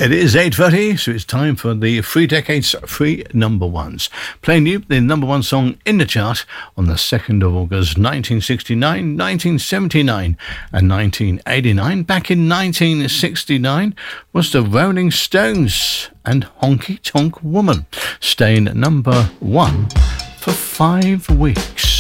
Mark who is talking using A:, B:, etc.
A: It is 8:30, so it's time for the 3 decades, 3 number ones. Playing you the number one song in the chart on the 2nd of August 1969, 1979 and 1989. Back in 1969 was the Rolling Stones and Honky Tonk Woman, staying at number one for 5 weeks.